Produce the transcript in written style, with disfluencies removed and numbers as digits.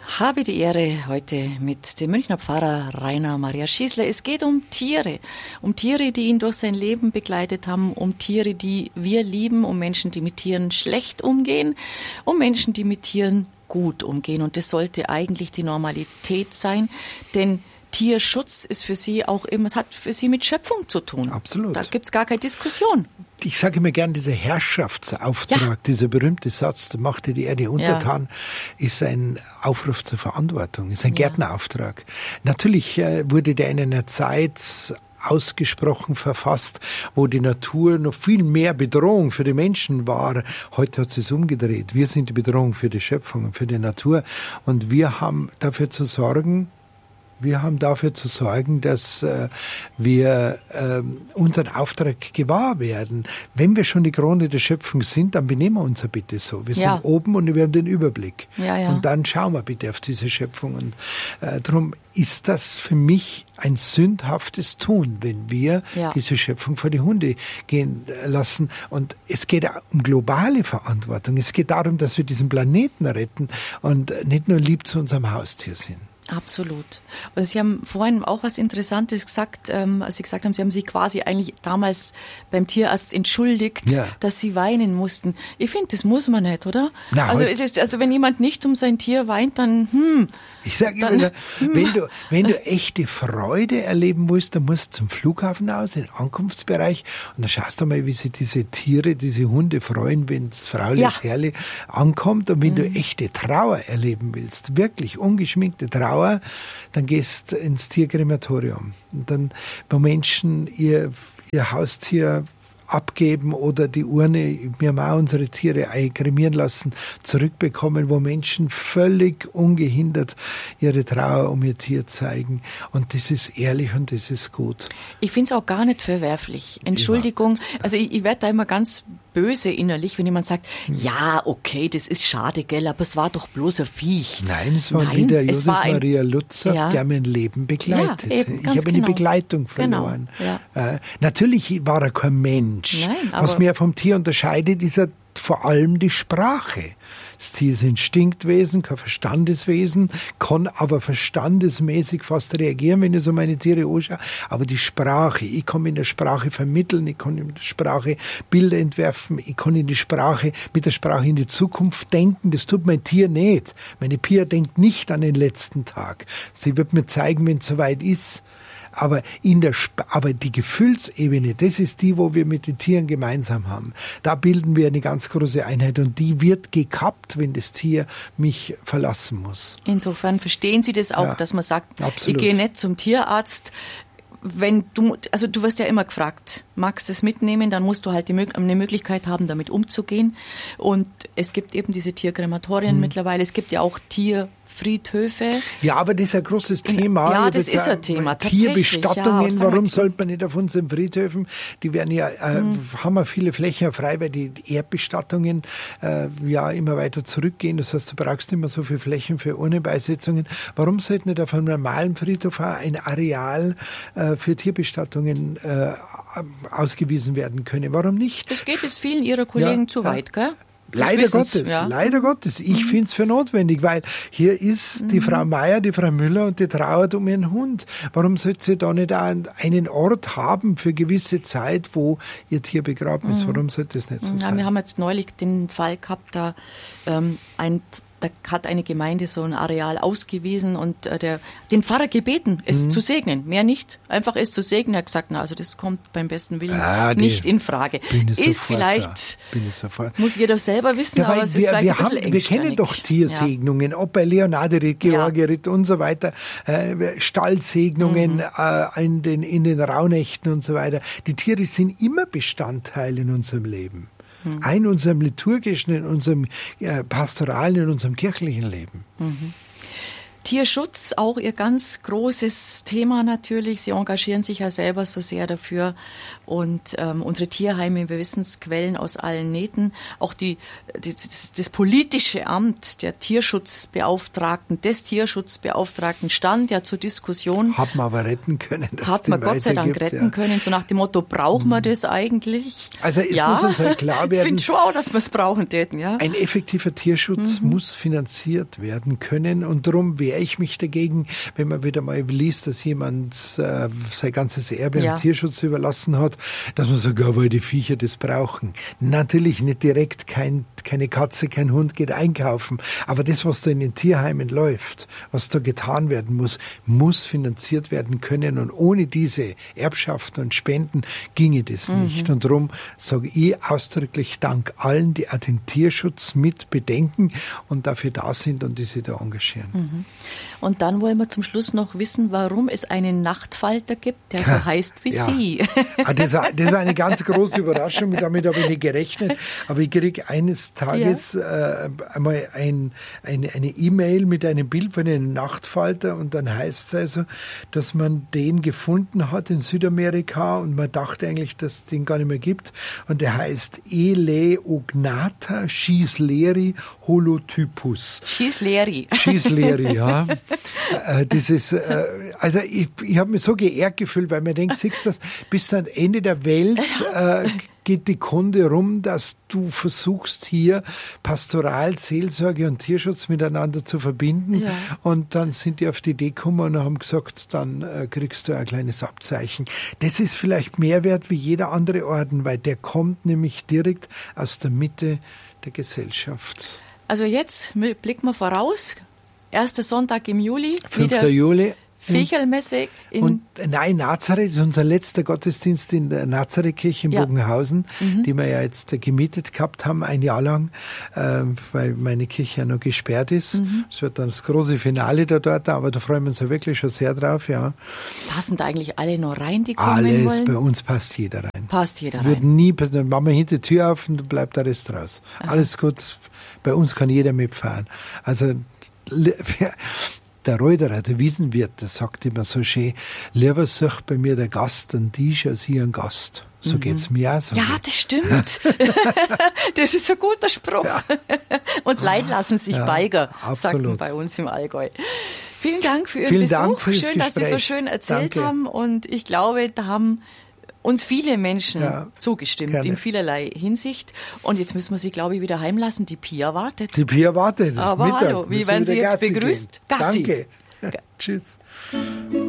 Habe die Ehre heute mit dem Münchner Pfarrer Rainer Maria Schießler. Es geht um Tiere, die ihn durch sein Leben begleitet haben, um Tiere, die wir lieben, um Menschen, die mit Tieren schlecht umgehen, um Menschen, die mit Tieren gut umgehen. Und das sollte eigentlich die Normalität sein, denn Tierschutz ist für Sie auch immer, es hat für Sie mit Schöpfung zu tun. Absolut. Da gibt's gar keine Diskussion. Ich sage immer gern, dieser Herrschaftsauftrag, dieser berühmte Satz, da macht die Erde untertan, ist ein Aufruf zur Verantwortung, ist ein Gärtnerauftrag. Natürlich wurde der in einer Zeit ausgesprochen verfasst, wo die Natur noch viel mehr Bedrohung für die Menschen war. Heute hat es umgedreht. Wir sind die Bedrohung für die Schöpfung und für die Natur. Und wir haben dafür zu sorgen, dass wir unseren Auftrag gewahr werden. Wenn wir schon die Krone der Schöpfung sind, dann benehmen wir uns bitte so. Wir sind oben und wir haben den Überblick. Und dann schauen wir bitte auf diese Schöpfung. Und darum ist das für mich ein sündhaftes Tun, wenn wir diese Schöpfung vor die Hunde gehen lassen. Und es geht um globale Verantwortung. Es geht darum, dass wir diesen Planeten retten und nicht nur lieb zu unserem Haustier sind. Absolut. Und Sie haben vorhin auch was Interessantes gesagt, als Sie gesagt haben, Sie haben sich quasi eigentlich damals beim Tierarzt entschuldigt, dass Sie weinen mussten. Ich finde, das muss man nicht, oder? Na, also wenn jemand nicht um sein Tier weint, dann Ich sage immer, wenn du echte Freude erleben willst, dann musst du zum Flughafen aus, in den Ankunftsbereich, und dann schaust du mal, wie sich diese Tiere, diese Hunde freuen, wenn das Frauliches Herrli ankommt. Und wenn du echte Trauer erleben willst, wirklich ungeschminkte Trauer, dann gehst du ins Tierkrematorium. Und dann, wo Menschen ihr Haustier abgeben oder die Urne, wir haben auch unsere Tiere kremieren lassen, zurückbekommen, wo Menschen völlig ungehindert ihre Trauer um ihr Tier zeigen. Und das ist ehrlich und das ist gut. Ich finde es auch gar nicht verwerflich. Entschuldigung, also ich werde da immer ganz böse innerlich, wenn jemand sagt, ja, okay, das ist schade, gell, aber es war doch bloß ein Viech. Nein, es war wieder Josef Maria Lutzer, der mein Leben begleitet. Ja, eben, ich habe eine Begleitung verloren. Genau, ja. Natürlich war er kein Mensch. Nein, was mir vom Tier unterscheidet, ist vor allem die Sprache. Das Tier ist Instinktwesen, kein Verstandeswesen, kann aber verstandesmäßig fast reagieren, wenn ich so meine Tiere anschaue. Aber die Sprache, ich kann in der Sprache vermitteln, ich kann in der Sprache Bilder entwerfen, ich kann mit der Sprache in die Zukunft denken. Das tut mein Tier nicht. Meine Pia denkt nicht an den letzten Tag. Sie wird mir zeigen, wenn es soweit ist. Aber die Gefühlsebene, das ist die, wo wir mit den Tieren gemeinsam haben. Da bilden wir eine ganz große Einheit und die wird gekappt, wenn das Tier mich verlassen muss. Insofern verstehen Sie das auch, dass man sagt, absolut. Ich gehe nicht zum Tierarzt. Du wirst ja immer gefragt, magst du es mitnehmen, dann musst du halt eine Möglichkeit haben, damit umzugehen. Und es gibt eben diese Tierkrematorien mittlerweile, es gibt ja auch Tierfriedhöfe. Ja, aber das ist ein großes Thema. Ja, das ist ein Thema, tatsächlich. Tierbestattungen, warum sollte man nicht auf unseren Friedhöfen, die werden ja, haben wir viele Flächen frei, weil die Erdbestattungen immer weiter zurückgehen. Das heißt, du brauchst nicht mehr so viele Flächen für Urnenbeisetzungen. Warum sollte nicht auf einem normalen Friedhof ein Areal für Tierbestattungen ausgewiesen werden können? Warum nicht? Das geht jetzt vielen Ihrer Kollegen zu weit, gell? Leider Gottes. Ich finde es für notwendig, weil hier ist die Frau Meier, die Frau Müller und die trauert um ihren Hund. Warum sollte sie da nicht einen Ort haben für gewisse Zeit, wo ihr Tier begraben ist? Warum sollte das nicht so sein? Wir haben jetzt neulich den Fall gehabt, da hat eine Gemeinde so ein Areal ausgewiesen und den Pfarrer gebeten, es zu segnen. Mehr nicht, einfach es zu segnen. Er hat gesagt, also das kommt beim besten Willen nicht in Frage. Muss jeder selber wissen, aber es ist vielleicht ein bisschen engstirnig. Wir kennen doch Tiersegnungen, ob bei Leonardo Ritt, Georgi Ritt und so weiter, Stallsegnungen in den Rauhnächten und so weiter. Die Tiere sind immer Bestandteil in unserem Leben. In unserem liturgischen, in unserem pastoralen, in unserem kirchlichen Leben. Tierschutz, auch Ihr ganz großes Thema natürlich. Sie engagieren sich ja selber so sehr dafür. Und unsere Tierheime, wir wissen es, quellen aus allen Nähten. Auch das politische Amt der Tierschutzbeauftragten, des Tierschutzbeauftragten stand ja zur Diskussion. Hat man aber retten können. Hat man Gott sei Dank retten können. So nach dem Motto, brauchen wir das eigentlich? Also es muss uns halt klar werden. Ich finde schon auch, dass wir es brauchen täten, ja. Ein effektiver Tierschutz muss finanziert werden können. Und darum wehre ich mich dagegen, wenn man wieder mal liest, dass jemand sein ganzes Erbe am Tierschutz überlassen hat, dass man sagt, ja, weil die Viecher das brauchen. Natürlich nicht direkt, keine Katze, kein Hund geht einkaufen. Aber das, was da in den Tierheimen läuft, was da getan werden muss finanziert werden können. Und ohne diese Erbschaften und Spenden ginge das nicht. Und darum sage ich ausdrücklich Dank allen, die auch den Tierschutz mit bedenken und dafür da sind und die sich da engagieren. Und dann wollen wir zum Schluss noch wissen, warum es einen Nachtfalter gibt, der so heißt wie Sie. Das ist eine ganz große Überraschung, damit habe ich nicht gerechnet. Aber ich kriege eines Tages einmal eine E-Mail mit einem Bild von einem Nachtfalter und dann heißt es also, dass man den gefunden hat in Südamerika und man dachte eigentlich, dass es den gar nicht mehr gibt. Und der heißt Eleognatha schiesleri holotypus. Schiesleri, ja. Das ist, also ich habe mich so geehrt gefühlt, weil man denkt, siehst du das, bis zum Ende der Welt geht die Kunde rum, dass du versuchst, hier Pastoral, Seelsorge und Tierschutz miteinander zu verbinden. Ja. Und dann sind die auf die Idee gekommen und haben gesagt, dann kriegst du ein kleines Abzeichen. Das ist vielleicht mehr wert wie jeder andere Orden, weil der kommt nämlich direkt aus der Mitte der Gesellschaft. Also jetzt blicken wir voraus. Erster Sonntag im Juli. 5. Juli. Viecherlmesse Nein, Nazareth ist unser letzter Gottesdienst in der Nazarethkirche in Bogenhausen, die wir ja jetzt gemietet gehabt haben, ein Jahr lang, weil meine Kirche ja noch gesperrt ist. Es wird dann das große Finale da dort, aber da freuen wir uns ja wirklich schon sehr drauf, ja. Passen da eigentlich alle noch rein, die kommen wollen? Bei uns passt jeder rein. Passt jeder rein. Wird nie passieren. Dann machen wir hinter die Tür auf und dann bleibt der Rest raus. Aha. Alles gut. Bei uns kann jeder mitfahren. Also, der Reuterer, der Wiesenwirt, der sagt immer so schön, lieber sucht bei mir der Gast einen Tisch als ich einen Gast. So geht's mir auch so. Ja, das stimmt. Das ist ein guter Spruch. Ja. Und Leid lassen sich Beiger, sagt man bei uns im Allgäu. Vielen Dank für Ihren Besuch. Schön, dass Sie so schön erzählt haben. Und ich glaube, da haben uns viele Menschen zugestimmt, in vielerlei Hinsicht. Und jetzt müssen wir Sie, glaube ich, wieder heimlassen. Die Pia wartet. Aber Mittag. Hallo, wie werden Sie jetzt begrüßt? Gassi. Danke. Tschüss.